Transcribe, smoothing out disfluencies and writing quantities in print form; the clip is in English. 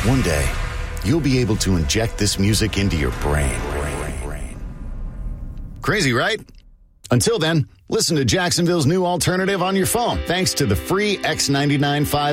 One day, you'll be able to inject this music into your brain. Crazy, right? Until then, listen to Jacksonville's new alternative on your phone, thanks to the free X99.5